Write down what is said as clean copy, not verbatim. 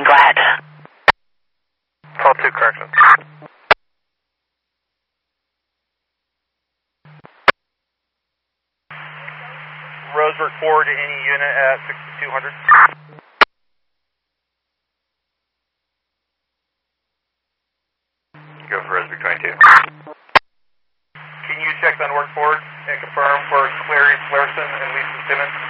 go ahead. Call 2, corrections. Roseburg forward to any unit at 6200. Go for Roseburg 22. Can you check on work forward and confirm for Clarice Larson and Lisa Simmons?